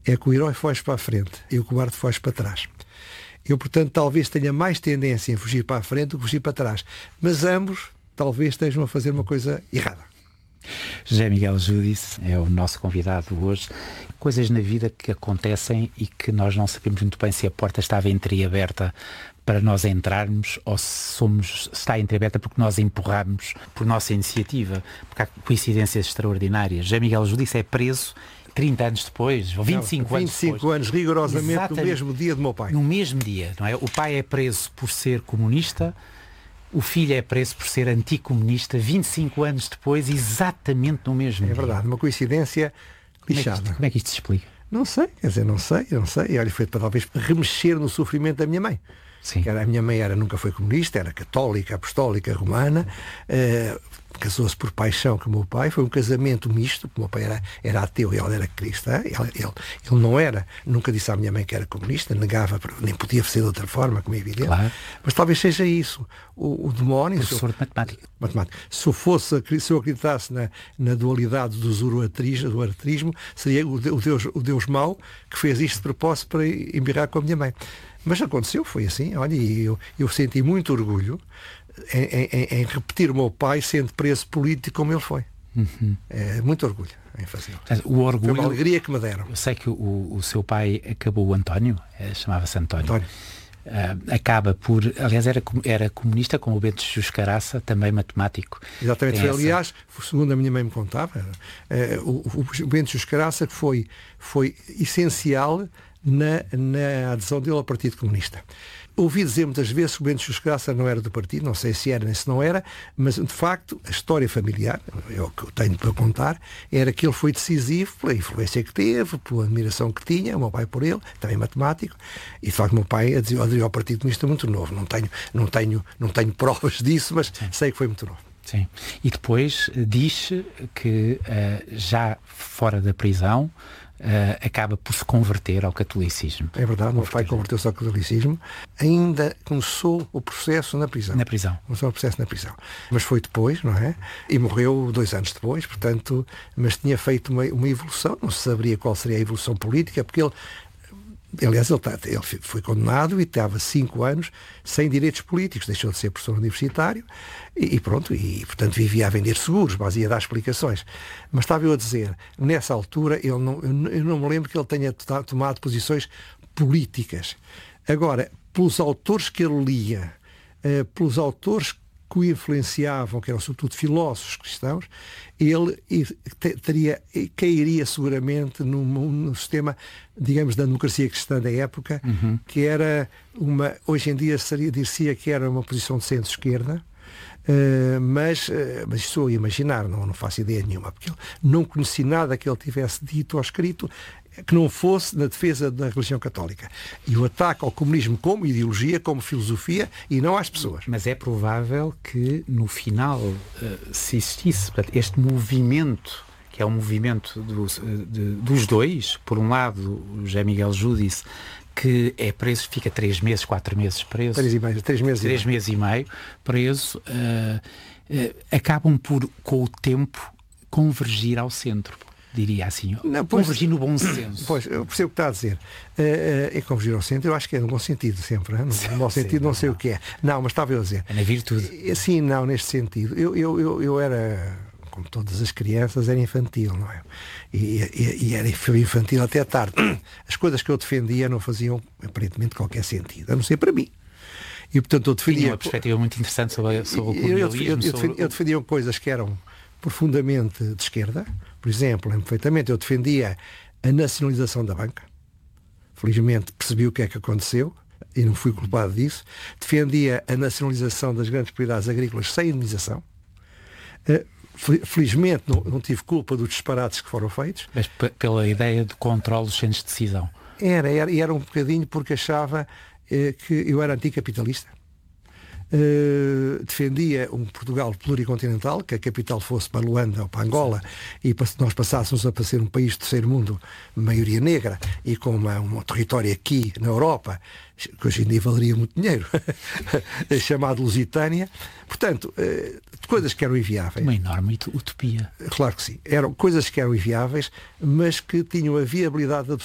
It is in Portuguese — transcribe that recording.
é que o herói foge para a frente e o cobarde foge para trás. Eu, portanto, talvez tenha mais tendência em fugir para a frente do que fugir para trás. Mas ambos talvez estejam a fazer uma coisa errada. José Miguel Júdice é o nosso convidado hoje. Coisas na vida que acontecem e que nós não sabemos muito bem se a porta estava entreaberta para nós entrarmos ou se está entreaberta porque nós empurramos por nossa iniciativa, porque há coincidências extraordinárias. José Miguel Júdice é preso 30 anos depois, ou 25 anos depois. 25 anos, rigorosamente, no mesmo dia do meu pai. No mesmo dia, não é? O pai é preso por ser comunista, o filho é preso por ser anticomunista, 25 anos depois, exatamente no mesmo dia. É verdade, uma coincidência lixada. Como é que isto se explica? Não sei, quer dizer, não sei. E olha, foi para talvez remexer no sofrimento da minha mãe. Sim. A minha mãe nunca foi comunista, era católica, apostólica, romana, casou-se por paixão com o meu pai, foi um casamento misto, o meu pai era ateu e ela era cristã, ele não era, nunca disse à minha mãe que era comunista, negava, nem podia ser de outra forma, como é evidente, claro. Mas talvez seja isso, o demónio... Professor de matemática. Se eu acreditasse na dualidade do zoroastrismo, seria o Deus mau que fez isto de propósito para embirrar com a minha mãe. Mas aconteceu, foi assim, olha, e eu senti muito orgulho em repetir o meu pai sendo preso político como ele foi. Uhum. Muito orgulho em fazê-lo. O orgulho, foi uma alegria que me deram. Eu sei que o seu pai acabou, o António, chamava-se António. Acaba por, aliás, era comunista como o Bento Jesus Caraça, também matemático. Exatamente, aliás, segundo a minha mãe me contava, o Bento Jesus Caraça foi essencial na adesão dele ao Partido Comunista. Ouvi dizer muitas vezes que o Bento Jesus Caraça não era do partido, não sei se era nem se não era, mas de facto a história familiar, é o que eu tenho para contar, era que ele foi decisivo pela influência que teve, pela admiração que tinha, o meu pai por ele, também matemático, e de facto o meu pai aderiu ao Partido Comunista muito novo. Não tenho provas disso, mas sei que foi muito novo. Sim. E depois diz que já fora da prisão acaba por se converter ao catolicismo. É verdade, o meu pai converteu-se ao catolicismo. Ainda começou o processo na prisão. Começou o processo na prisão. Mas foi depois, não é? E morreu 2 anos depois, portanto, mas tinha feito uma evolução, não se saberia qual seria a evolução política, porque ele foi condenado e estava 5 anos sem direitos políticos, deixou de ser professor universitário e portanto vivia a vender seguros, mas ia dar explicações. Mas estava eu a dizer, nessa altura eu não me lembro que ele tenha tomado posições políticas. Agora, pelos autores que ele lia, pelos autores que o influenciavam, que eram sobretudo filósofos cristãos, ele cairia seguramente no sistema, digamos, da democracia cristã da época, que era hoje em dia dir-se que era uma posição de centro-esquerda, mas estou a imaginar, não faço ideia nenhuma, porque eu não conheci nada que ele tivesse dito ou escrito que não fosse na defesa da religião católica. E o ataque ao comunismo como ideologia, como filosofia, e não às pessoas. Mas é provável que, no final, se existisse este movimento, que é um movimento dos dois, por um lado, o José Miguel Júdice, que é preso, fica 3 meses, 4 meses preso. 3 meses e meio preso, acabam por, com o tempo, convergir ao centro. Diria assim, convergir no bom senso. Pois, eu percebo o que está a dizer. É convergir ao centro, eu acho que é no bom sentido sempre, não? No mau sentido não sei o que é. Não, mas estava eu a dizer. É na virtude. Sim, não, neste sentido. Eu era, como todas as crianças, era infantil, não é? E era infantil até tarde. As coisas que eu defendia não faziam aparentemente qualquer sentido, a não ser para mim. E portanto eu defendia... Tinha uma perspectiva muito interessante sobre o colonialismo. Eu defendia coisas que eram profundamente de esquerda. Por exemplo, perfeitamente, eu defendia a nacionalização da banca. Felizmente percebi o que é que aconteceu e não fui culpado disso. Defendia a nacionalização das grandes propriedades agrícolas sem indemnização. Felizmente não tive culpa dos disparates que foram feitos. Mas pela ideia de controle dos centros de decisão. Era um bocadinho porque achava que eu era anticapitalista. Defendia um Portugal pluricontinental, que a capital fosse para Luanda ou para Angola, e nós passássemos a ser um país de terceiro mundo, maioria negra, e com um território aqui na Europa, que hoje em dia valeria muito dinheiro, chamado Lusitânia. Portanto, coisas que eram inviáveis. Uma enorme utopia. Claro que sim. Eram coisas que eram inviáveis, mas que tinham a viabilidade